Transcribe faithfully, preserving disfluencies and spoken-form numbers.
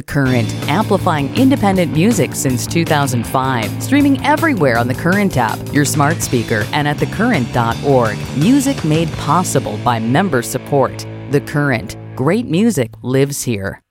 Current, amplifying independent music since two thousand five. Streaming everywhere on the Current app, your smart speaker, and at the current dot org. Music made possible by member support. The Current. Great music lives here.